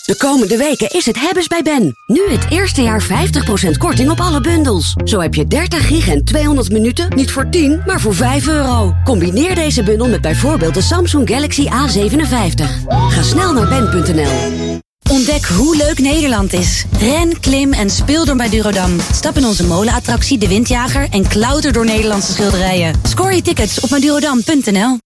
De komende weken is het hebben's bij Ben. Nu het eerste jaar 50% korting op alle bundels. Zo heb je 30 gig en 200 minuten niet voor 10, maar voor €5. Combineer deze bundel met bijvoorbeeld de Samsung Galaxy A57. Ga snel naar ben.nl. Ontdek hoe leuk Nederland is. Ren, klim en speel door bij Durodam. Stap in onze molenattractie De Windjager en klauter door Nederlandse schilderijen. Scoor je tickets op madurodam.nl.